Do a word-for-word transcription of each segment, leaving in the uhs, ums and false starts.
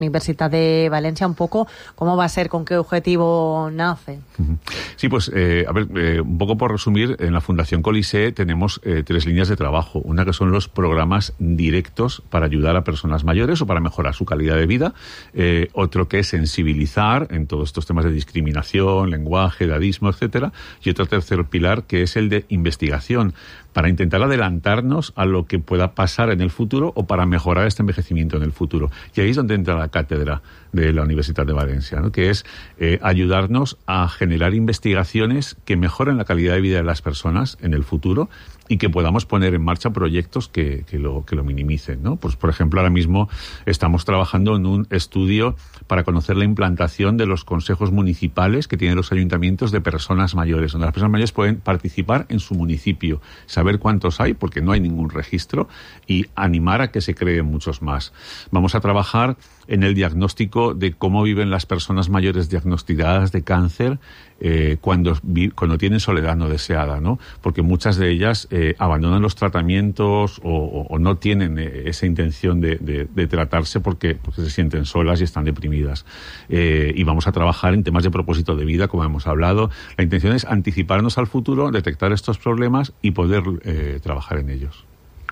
Universidad de Valencia, un poco cómo va a ser, con qué objetivo nace. Sí, pues eh, a ver, eh, un poco por resumir, en la Fundación Colisée tenemos eh, tres líneas de trabajo. Una que son los programas directos para ayudar a personas mayores o para mejorar su calidad de vida. Eh, otro que es sensibilizar en todos estos temas de discriminación, lenguaje, edadismo, etcétera. Y otro tercer pilar que es el de investigación, para intentar adelantarnos a lo que pueda pasar en el futuro o para mejorar este envejecimiento en el futuro. Y ahí es donde entra la cátedra de la Universidad de Valencia, ¿no? Que es eh, ayudarnos a generar investigaciones que mejoren la calidad de vida de las personas en el futuro y que podamos poner en marcha proyectos que, que, lo, que lo minimicen, ¿no? Pues, por ejemplo, ahora mismo estamos trabajando en un estudio para conocer la implantación de los consejos municipales que tienen los ayuntamientos de personas mayores, donde las personas mayores pueden participar en su municipio, saber cuántos hay, porque no hay ningún registro, y animar a que se creen muchos más. Vamos a trabajar en el diagnóstico de cómo viven las personas mayores diagnosticadas de cáncer eh, cuando, vi, cuando tienen soledad no deseada, ¿no? Porque muchas de ellas eh, abandonan los tratamientos o, o, o no tienen eh, esa intención de, de, de tratarse porque, porque se sienten solas y están deprimidas. Eh, y vamos a trabajar en temas de propósito de vida, como hemos hablado. La intención es anticiparnos al futuro, detectar estos problemas y poder eh, trabajar en ellos.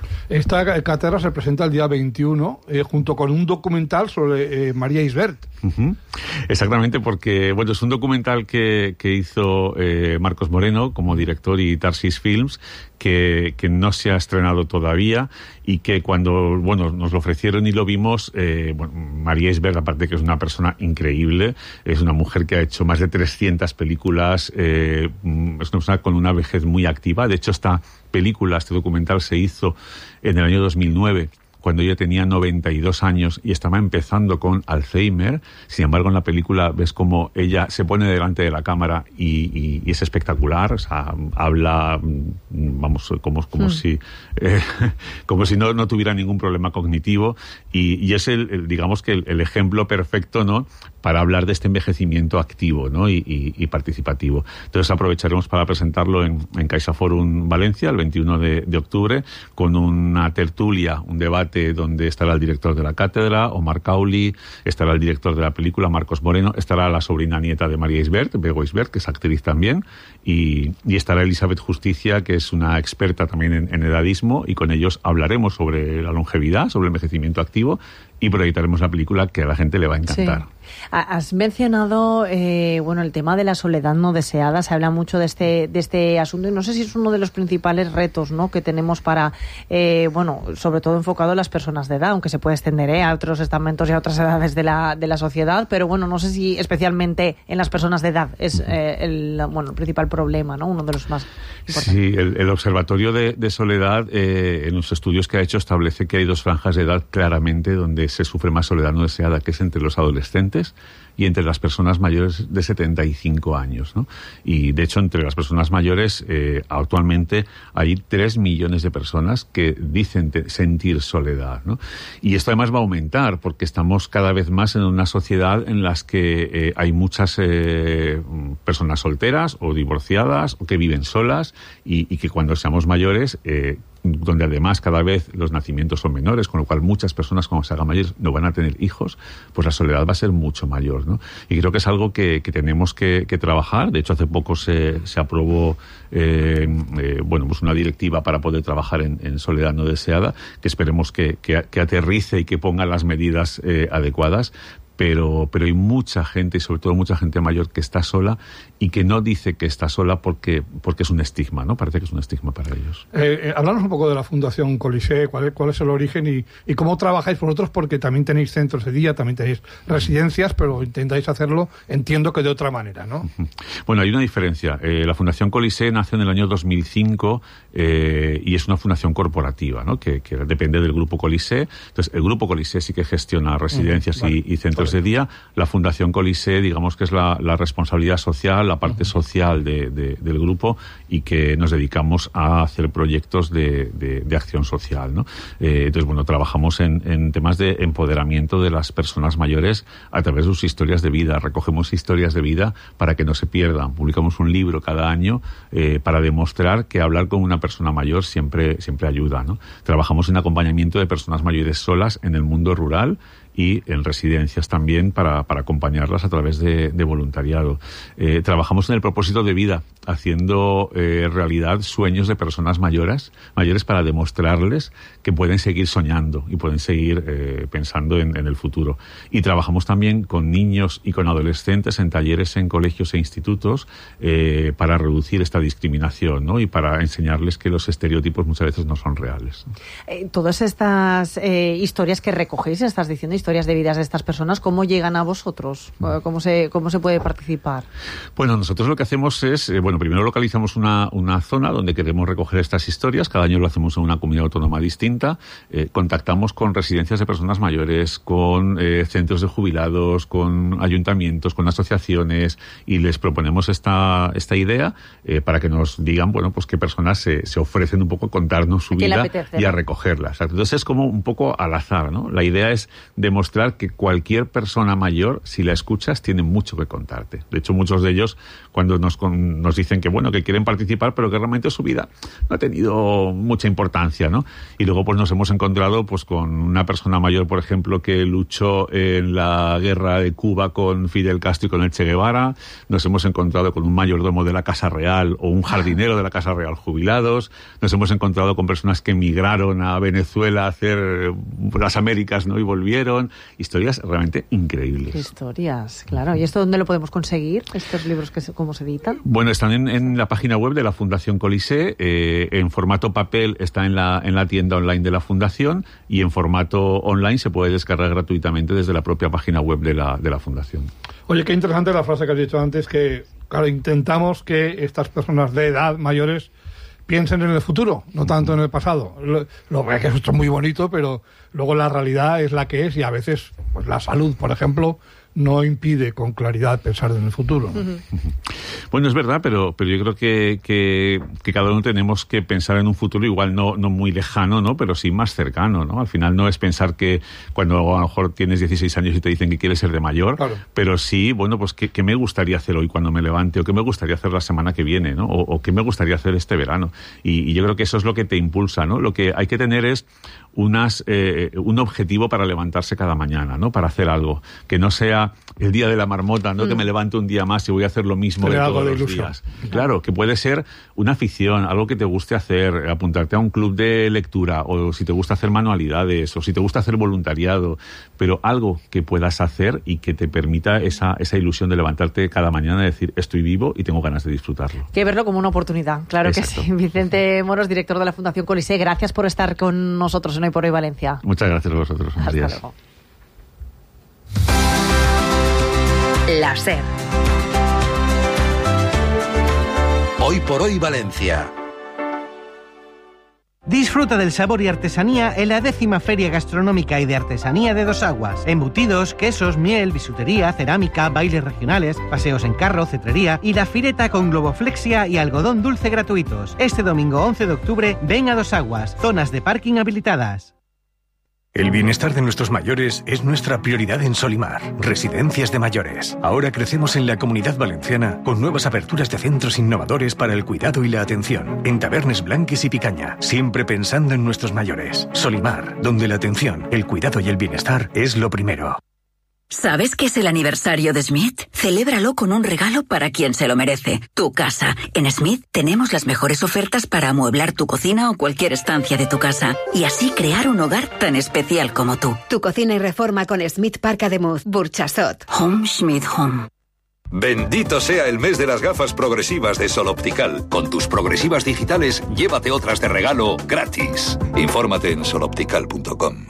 Esta cátedra se presenta el día veintiuno, eh, junto con un documental sobre eh, María Isbert. Uh-huh. Exactamente, porque bueno, es un documental que, que hizo eh, Marcos Moreno como director y Tarsis Films, que, que no se ha estrenado todavía y que cuando bueno nos lo ofrecieron y lo vimos, eh, bueno, María Isbert, aparte que es una persona increíble, es una mujer que ha hecho más de trescientas películas, eh, es una persona con una vejez muy activa. De hecho, esta película, este documental se hizo en el año dos mil nueve, cuando ella tenía noventa y dos años y estaba empezando con Alzheimer. Sin embargo, en la película ves cómo ella se pone delante de la cámara y, y, y es espectacular. O sea, habla, vamos, como, como mm. si eh, como si no, no tuviera ningún problema cognitivo y, y es el, el digamos que el, el ejemplo perfecto, ¿no?, para hablar de este envejecimiento activo, ¿no?, y, y, y participativo. Entonces aprovecharemos para presentarlo en, en CaixaForum Valencia el veintiuno de, de octubre con una tertulia, un debate donde estará el director de la cátedra, Omar Cauli, estará el director de la película, Marcos Moreno, estará la sobrina nieta de María Isbert, Bego Isbert, que es actriz también, y, y estará Elizabeth Justicia, que es una experta también en, en edadismo, y con ellos hablaremos sobre la longevidad, sobre el envejecimiento activo, y proyectaremos la película que a la gente le va a encantar. Sí. Has mencionado eh, bueno, el tema de la soledad no deseada. Se habla mucho de este de este asunto y no sé si es uno de los principales retos, ¿no?, que tenemos para, eh, bueno, sobre todo enfocado en las personas de edad, aunque se puede extender ¿eh? a otros estamentos y a otras edades de la de la sociedad, pero bueno, no sé si especialmente en las personas de edad es eh, el bueno el principal problema, ¿no?, uno de los más importantes. Sí, el, el Observatorio de, de Soledad eh, en los estudios que ha hecho establece que hay dos franjas de edad claramente donde se sufre más soledad no deseada, que es entre los adolescentes y entre las personas mayores de setenta y cinco años, ¿no? Y de hecho, entre las personas mayores, eh, actualmente hay tres millones de personas que dicen te, sentir soledad, ¿no? Y esto además va a aumentar porque estamos cada vez más en una sociedad en la que eh, hay muchas eh, personas solteras o divorciadas o que viven solas y, y que cuando seamos mayores, eh, donde además cada vez los nacimientos son menores, con lo cual muchas personas cuando se hagan mayores no van a tener hijos, pues la soledad va a ser mucho mayor, ¿no? Y creo que es algo que, que tenemos que, que trabajar. De hecho, hace poco se, se aprobó eh, eh, bueno, pues una directiva para poder trabajar en, en soledad no deseada, que esperemos que, que, que aterrice y que ponga las medidas eh, adecuadas. Pero, pero hay mucha gente, y sobre todo mucha gente mayor, que está sola y que no dice que está sola porque, porque es un estigma, ¿no? Parece que es un estigma para ellos. Eh, eh, háblanos un poco de la Fundación Colisée, cuál es, cuál es el origen y, y cómo trabajáis vosotros, porque también tenéis centros de día, también tenéis residencias, pero intentáis hacerlo, entiendo que de otra manera, ¿no? Bueno, hay una diferencia. Eh, la Fundación Colisée nace en el año dos mil cinco eh, y es una fundación corporativa, ¿no?, que, que depende del Grupo Colisée. Entonces, el Grupo Colisée sí que gestiona residencias mm, vale. y, y centros de día. La Fundación Colisée, digamos que es la, la responsabilidad social, la parte uh-huh. social de, de, del grupo, y que nos dedicamos a hacer proyectos de, de, de acción social, ¿no? Eh, entonces, bueno, trabajamos en, en temas de empoderamiento de las personas mayores a través de sus historias de vida. Recogemos historias de vida para que no se pierdan. Publicamos un libro cada año eh, para demostrar que hablar con una persona mayor siempre, siempre ayuda, ¿no? Trabajamos en acompañamiento de personas mayores solas en el mundo rural y en residencias también para, para acompañarlas a través de, de voluntariado. Eh, trabajamos en el propósito de vida, haciendo eh, realidad sueños de personas mayores, mayores para demostrarles que pueden seguir soñando y pueden seguir eh, pensando en, en el futuro. Y trabajamos también con niños y con adolescentes en talleres en colegios e institutos eh, para reducir esta discriminación, ¿no? Y para enseñarles que los estereotipos muchas veces no son reales. Eh, todas estas eh, historias que recogéis, estás diciendo, historias de vidas de estas personas, ¿cómo llegan a vosotros? ¿Cómo se, cómo se puede participar? Bueno, nosotros lo que hacemos es, eh, bueno, primero localizamos una, una zona donde queremos recoger estas historias. Cada año lo hacemos en una comunidad autónoma distinta. Eh, contactamos con residencias de personas mayores, con eh, centros de jubilados, con ayuntamientos, con asociaciones, y les proponemos esta, esta idea eh, para que nos digan, bueno, pues qué personas se, se ofrecen un poco a contarnos su vida apetece, y a recogerla. Entonces es como un poco al azar, ¿no? La idea es demostrar que cualquier persona mayor, si la escuchas, tiene mucho que contarte. De hecho, muchos de ellos, cuando nos, con, nos dicen que, bueno, que quieren participar, pero que realmente su vida no ha tenido mucha importancia, ¿no? Y luego, pues, nos hemos encontrado, pues, con una persona mayor, por ejemplo, que luchó en la guerra de Cuba con Fidel Castro y con el Che Guevara. Nos hemos encontrado con un mayordomo de la Casa Real o un jardinero de la Casa Real jubilados. Nos hemos encontrado con personas que emigraron a Venezuela a hacer las Américas, ¿no? Y volvieron. Historias realmente increíbles. Historias, claro. ¿Y esto dónde lo podemos conseguir? ¿Estos libros que se, cómo se editan? Bueno, están en, en la página web de la Fundación Colisée. Eh, en formato papel está en la, en la tienda online de la Fundación, y en formato online se puede descargar gratuitamente desde la propia página web de la, de la Fundación. Oye, qué interesante la frase que has dicho antes, que, claro, intentamos que estas personas de edad mayores piensen en el futuro, no tanto en el pasado. Lo, lo que es esto es muy bonito, pero luego la realidad es la que es, y a veces pues la salud, por ejemplo, no impide con claridad pensar en el futuro, ¿no? Uh-huh. Bueno, es verdad, pero, pero yo creo que, que, que cada uno tenemos que pensar en un futuro igual no, no muy lejano, ¿no? Pero sí más cercano, ¿no? Al final no es pensar que cuando a lo mejor tienes dieciséis años y te dicen que quieres ser de mayor, claro, pero sí, bueno, pues ¿qué, qué me gustaría hacer hoy cuando me levante? ¿O qué me gustaría hacer la semana que viene? ¿No? O, o ¿qué me gustaría hacer este verano? Y, y yo creo que eso es lo que te impulsa, ¿no? Lo que hay que tener es unas eh, un objetivo para levantarse cada mañana, ¿no? Para hacer algo. Que no sea el día de la marmota, ¿no? Mm. Que me levanto un día más y voy a hacer lo mismo Pero de todos de los ilusión. días. Claro. claro, que puede ser una afición, algo que te guste hacer, apuntarte a un club de lectura, o si te gusta hacer manualidades, o si te gusta hacer voluntariado, pero algo que puedas hacer y que te permita esa, esa ilusión de levantarte cada mañana y decir, estoy vivo y tengo ganas de disfrutarlo. Que verlo como una oportunidad, claro. Exacto. Que sí. Vicente Moros, director de la Fundación Colisée, gracias por estar con nosotros en Hoy por Hoy Valencia. Muchas gracias a vosotros. Hasta días. luego. La SER. Hoy por Hoy Valencia. Disfruta del sabor y artesanía en la décima Feria Gastronómica y de Artesanía de Dos Aguas. Embutidos, quesos, miel, bisutería, cerámica, bailes regionales, paseos en carro, cetrería y la fireta con globoflexia y algodón dulce gratuitos. Este domingo once de octubre, ven a Dos Aguas, zonas de parking habilitadas. El bienestar de nuestros mayores es nuestra prioridad en Solimar, Residencias de Mayores. Ahora crecemos en la Comunidad Valenciana con nuevas aperturas de centros innovadores para el cuidado y la atención, en Tabernes Blanques y Picaña, siempre pensando en nuestros mayores. Solimar, donde la atención, el cuidado y el bienestar es lo primero. ¿Sabes qué es el aniversario de Smith? Celébralo con un regalo para quien se lo merece. Tu casa. En Smith tenemos las mejores ofertas para amueblar tu cocina o cualquier estancia de tu casa. Y así crear un hogar tan especial como tú. Tu cocina y reforma con Smith Parc Ademuz, Burchasot. Home Smith Home. Bendito sea el mes de las gafas progresivas de Sol Optical. Con tus progresivas digitales, llévate otras de regalo gratis. Infórmate en sol optical punto com.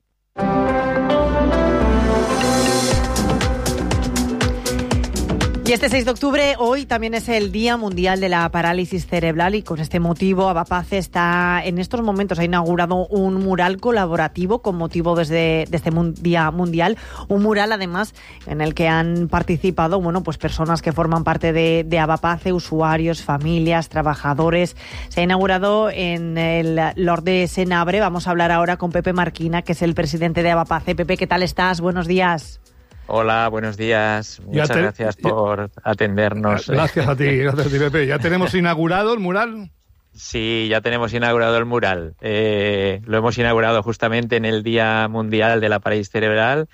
Y este seis de octubre, hoy también es el Día Mundial de la Parálisis Cerebral, y con este motivo Avapace está en estos momentos, ha inaugurado un mural colaborativo con motivo desde, de este Día Mundial, un mural además en el que han participado, bueno, pues personas que forman parte de, de Avapace, usuarios, familias, trabajadores. Se ha inaugurado en el Lord de Senabre. Vamos a hablar ahora con Pepe Marquina, que es el presidente de Avapace. Pepe, ¿qué tal estás? Buenos días. Hola, buenos días. Muchas te, gracias por ya, atendernos. Gracias a ti, gracias a ti, Pepe. ¿Ya tenemos inaugurado el mural? Sí, ya tenemos inaugurado el mural. Eh, lo hemos inaugurado justamente en el Día Mundial de la Parálisis Cerebral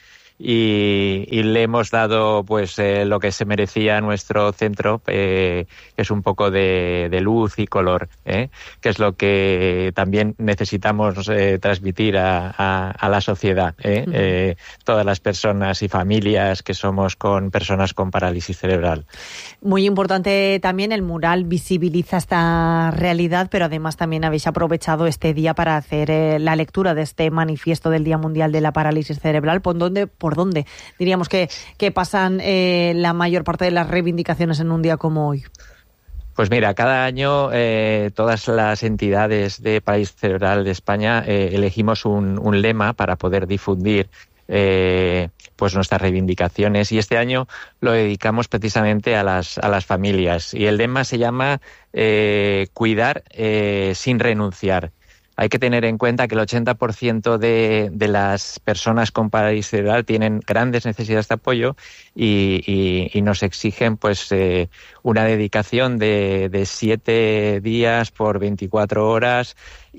y, y le hemos dado pues eh, lo que se merecía a nuestro centro, eh, que es un poco de, de luz y color, ¿eh? que es lo que también necesitamos eh, transmitir a, a, a la sociedad, ¿eh? Uh-huh. Eh, todas las personas y familias que somos con personas con parálisis cerebral. Muy importante también, el mural visibiliza esta realidad, pero además también habéis aprovechado este día para hacer eh, la lectura de este manifiesto del Día Mundial de la Parálisis Cerebral. ¿Por dónde, por dónde diríamos que, que pasan eh, la mayor parte de las reivindicaciones en un día como hoy? Pues mira, cada año eh, todas las entidades de parálisis cerebral de España eh, elegimos un, un lema para poder difundir Eh, pues nuestras reivindicaciones, y este año lo dedicamos precisamente a las a las familias, y el lema se llama eh, cuidar eh, sin renunciar. Hay que tener en cuenta que el ochenta por ciento de, de las personas con parálisis cerebral tienen grandes necesidades de apoyo y, y, y nos exigen pues eh, una dedicación de, de siete días por veinticuatro horas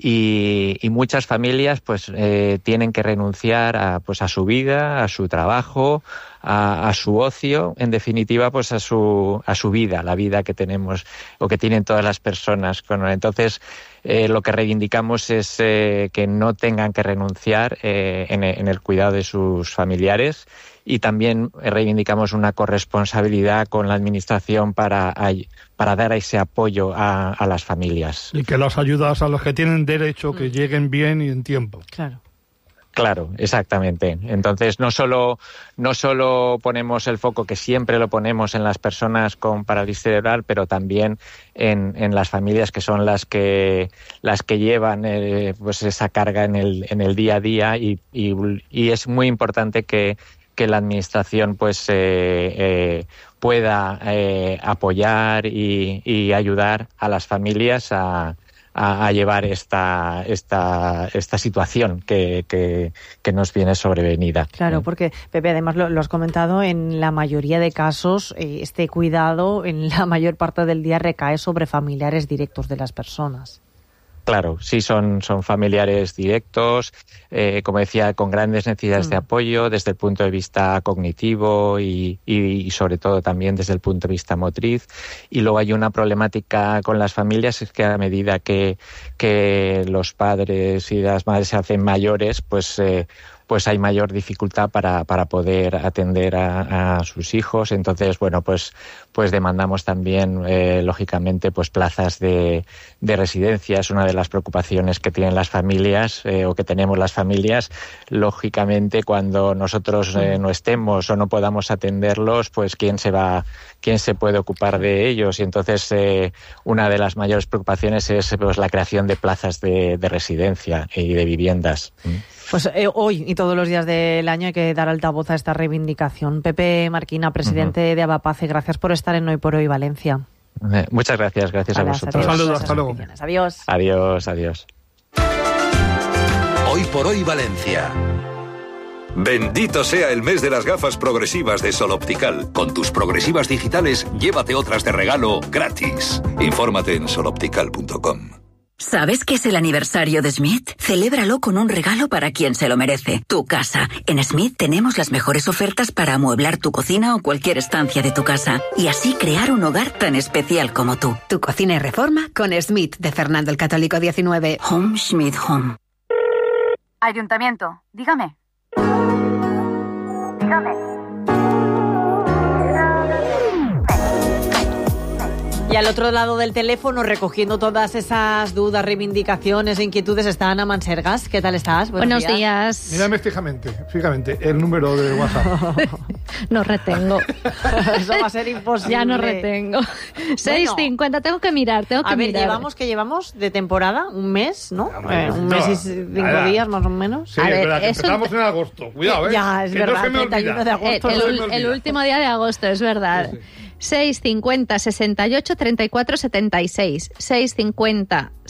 y, y muchas familias pues eh, tienen que renunciar a, pues, a su vida, a su trabajo, a, a su ocio, en definitiva pues a su, a su vida, la vida que tenemos o que tienen todas las personas. Entonces, Eh, lo que reivindicamos es eh, que no tengan que renunciar eh, en, en el cuidado de sus familiares, y también reivindicamos una corresponsabilidad con la Administración para, para dar ese apoyo a, a las familias. Y que las ayudas a los que tienen derecho que lleguen bien y en tiempo. Claro. Claro, exactamente. Entonces, no solo, no solo ponemos el foco, que siempre lo ponemos en las personas con parálisis cerebral, pero también en, en las familias, que son las que las que llevan eh, pues esa carga en el, en el día a día, y, y, y es muy importante que, que la Administración pues eh, eh, pueda eh, apoyar y, y ayudar a las familias a A, a llevar esta esta esta situación que, que, que nos viene sobrevenida. Claro, porque, Pepe, además lo, lo has comentado, en la mayoría de casos eh, este cuidado en la mayor parte del día recae sobre familiares directos de las personas. Claro, sí, son, son familiares directos, eh, como decía, con grandes necesidades mm. de apoyo desde el punto de vista cognitivo y, y, y sobre todo también desde el punto de vista motriz. Y luego hay una problemática con las familias, es que a medida que, que los padres y las madres se hacen mayores, pues eh, pues hay mayor dificultad para, para poder atender a, a sus hijos. Entonces, bueno, pues, pues demandamos también, eh, lógicamente, pues plazas de, de residencia. Es una de las preocupaciones que tienen las familias, eh, o que tenemos las familias. Lógicamente, cuando nosotros eh, no estemos o no podamos atenderlos, pues quién se va, quién se puede ocupar de ellos. Y entonces, eh, una de las mayores preocupaciones es pues la creación de plazas de, de residencia y de viviendas. Pues eh, hoy y todos los días del año hay que dar altavoz a esta reivindicación. Pepe Marquina, presidente uh-huh. de Abapace, gracias por estar en Hoy por Hoy Valencia. Eh, muchas gracias, gracias vale, a vosotros. Saludos, hasta luego. Adiós. Adiós, adiós. Hoy por Hoy Valencia. Bendito sea el mes de las gafas progresivas de Sol Optical. Con tus progresivas digitales, llévate otras de regalo gratis. Infórmate en sol optical punto com. ¿Sabes qué es el aniversario de Smith? Celébralo con un regalo para quien se lo merece. Tu casa. En Smith tenemos las mejores ofertas para amueblar tu cocina o cualquier estancia de tu casa. Y así crear un hogar tan especial como tú. Tu cocina y reforma con Smith, de Fernando el Católico diecinueve. Home Smith Home. Ayuntamiento, dígame. Dígame. Y al otro lado del teléfono, recogiendo todas esas dudas, reivindicaciones e inquietudes, está Ana Mansergas. ¿Qué tal estás? Buenos, Buenos días. días. Mírame fijamente, fijamente, el número de WhatsApp. No retengo. Eso va a ser imposible. Ya no retengo. seis cincuenta, tengo que mirar, tengo que a ver, mirar. ¿llevamos que llevamos de temporada? ¿Un mes, no? Eh, un mes y cinco nada. días, más o menos. Sí, a es ver, verdad, que eso... empezamos en agosto. Cuidado, ¿eh? Ya, es que verdad, no se me treinta y uno de agosto. El, no el, se me el último día de agosto, es verdad. Sí, sí. seis cincuenta, sesenta y ocho, treinta y cuatro, setenta y seis. seis cincuenta,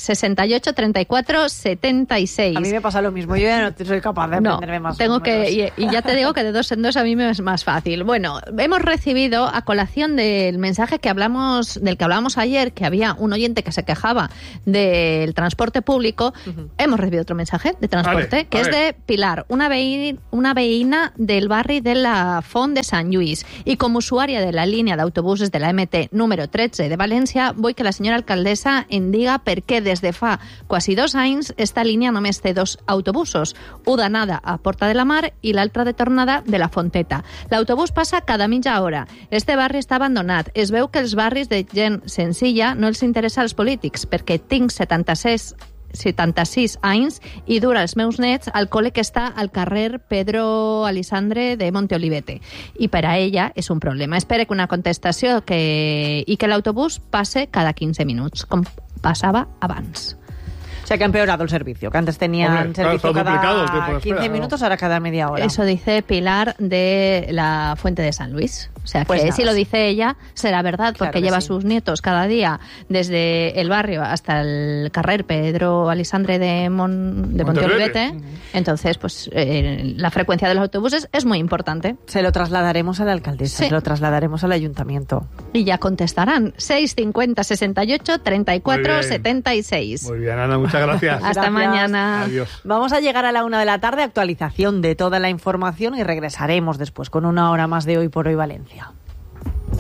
sesenta y ocho, treinta y cuatro, setenta y seis. A mí me pasa lo mismo, yo ya no soy capaz de aprenderme no, más tengo números. que y, y ya te digo que de dos en dos a mí me es más fácil. Bueno, hemos recibido a colación del mensaje que hablamos, del que hablamos ayer, que había un oyente que se quejaba del transporte público. Uh-huh. Hemos recibido otro mensaje de transporte, vale, que es de Pilar, una, veí, una veïna del barri de la Font de Sant Lluís. I com usuària de la línia d'autobusos de la M T número tretze de València, vull que la senyora alcaldessa em diga per què des de fa quasi dos anys esta línia només té dos autobusos, un d'anada a Porta de la Mar i l'altre de tornada de la Fonteta. L'autobús passa cada mitja hora. Este barri està abandonat. Es veu que els barris de gent senzilla no els interessa als polítics, perquè tinc setanta-sis setanta-sis anys i dura els meus nets al col·le que està al carrer Pedro Alisandre de Monte Olivete. I per a ella és un problema. Espera que una contestació que... i que l'autobús passe cada quinze minuts, com passava abans. O sea que ha empeorado el servicio, que antes tenían Hombre, servicio claro, cada quince espera, minutos, ¿no? Ahora cada media hora. Eso dice Pilar de la Fuente de San Luis. O sea, pues que nada. Si lo dice ella, será verdad, porque claro lleva a sí. sus nietos cada día desde el barrio hasta el carrer Pedro Alisandre de, Mon, de Monte Olivete. Uh-huh. Entonces, pues eh, la frecuencia de los autobuses es muy importante. Se lo trasladaremos a la alcaldesa, sí. se lo trasladaremos al ayuntamiento. Y ya contestarán. seis cincuenta, sesenta y ocho, treinta y cuatro, setenta y seis. Muy bien, Ana, muchas gracias. Hasta gracias. mañana. Adiós. Vamos a llegar a la una de la tarde, actualización de toda la información y regresaremos después con una hora más de Hoy por Hoy Valencia.